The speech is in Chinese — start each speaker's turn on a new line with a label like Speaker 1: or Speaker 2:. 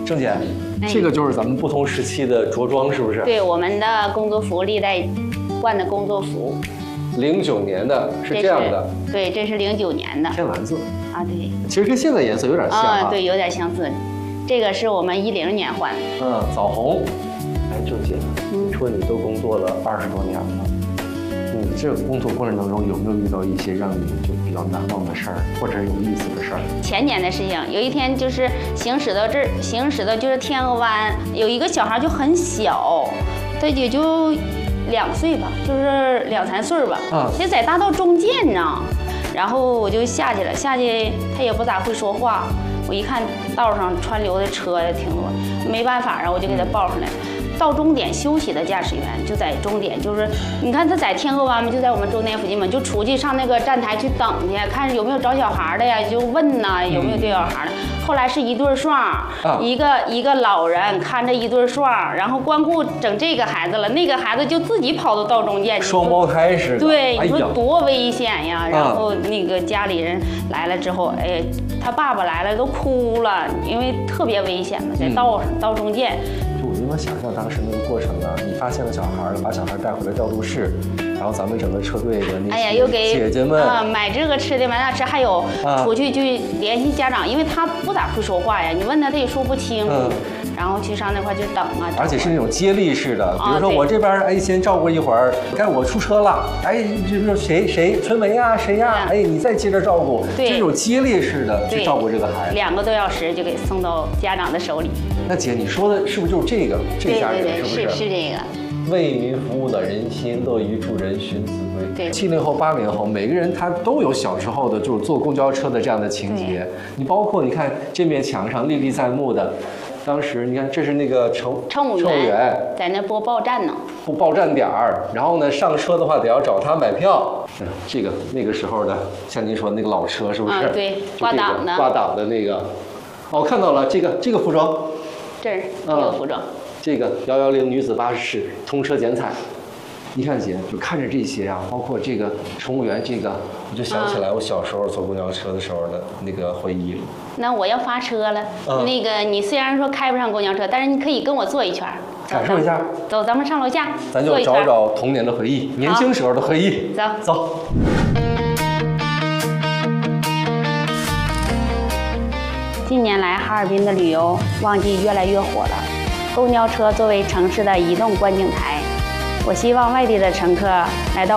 Speaker 1: 郑姐，这个就是咱们不同时期的着装，是不是？
Speaker 2: 对，我们的工作服，历代换的工作服。
Speaker 1: 09年的是这样的。
Speaker 2: 对，这是09年的。
Speaker 1: 天蓝色。
Speaker 2: 啊，对。
Speaker 1: 其实跟现在颜色有点像啊。
Speaker 2: 对，有点相似。这个是我们10年换的。
Speaker 1: 枣红。哎，郑姐，你说你都工作了20多年了。你这个工作过程当中有没有遇到一些让你就比较难忘的事儿，或者有意思的事儿？
Speaker 2: 前年的事情，有一天就是行驶到这儿，行驶的就是天鹅湾，有一个小孩就很小，他也就2岁吧，就是2、3岁吧，就在大道中间呢。然后我就下去了，下去他也不咋会说话，我一看道上川流的车也挺多，没办法啊，我就给他抱上来。到终点休息的驾驶员就在终点，就是你看他在天鹅湾嘛，就在我们终点附近嘛，就出去上那个站台去等去，看有没有找小孩的呀，就问呐有没有丢小孩的。后来是一对双，一个老人看着一对双，然后光顾整这个孩子了，那个孩子就自己跑到道中间，
Speaker 1: 双胞胎似的。
Speaker 2: 对，你说多危险呀！然后那个家里人来了之后，哎，他爸爸来了都哭了，因为特别危险嘛，在道上道中间。
Speaker 1: 你能想象当时那个过程啊？你发现了小孩了，把小孩带回了调度室，然后咱们整个车队的那些
Speaker 2: 又给
Speaker 1: 姐姐们
Speaker 2: 买这个吃的买那吃，还有出去联系家长，因为他不咋会说话呀，你问他他也说不清。然后去上那块就等啊，
Speaker 1: 而且是那种接力式的，比如说我这边哎先照顾一会儿，该我出车了，哎就是谁春梅啊谁呀，哎你再接着照顾，这种接力式的去照顾这个孩子，2个多
Speaker 2: 小时就给送到家长的手里。
Speaker 1: 那姐你说的是不是就是这家人？
Speaker 2: 对，
Speaker 1: 是不是？
Speaker 2: 是这个。
Speaker 1: 为民服务的人心，乐于助人寻子归。对，70后、80后，每个人他都有小时候的，就是坐公交车的这样的情节。你包括你看这面墙上历历在目的。当时你看，这是那个乘务员
Speaker 2: 在那拨报站呢，
Speaker 1: 报站点儿。然后呢，上车的话得要找他买票。这个那个时候的，像您说的那个老车是不是？
Speaker 2: 对，挂档的
Speaker 1: 那个。哦，看到了，这个服装，
Speaker 2: 这个服装，
Speaker 1: 这个110女子巴士通车剪彩。你看姐，就看着这些啊，包括这个乘务员这个，我就想起来我小时候坐公交车的时候的那个回忆了。
Speaker 2: 那我要发车了，那个你虽然说开不上公交车，但是你可以跟我坐一圈，
Speaker 1: 感受一下。
Speaker 2: 走，咱们上楼下，
Speaker 1: 咱就找找童年的回忆，年轻时候的回忆。走。
Speaker 2: 近年来，哈尔滨的旅游旺季越来越火了，公交车作为城市的移动观景台。我希望外地的乘客来到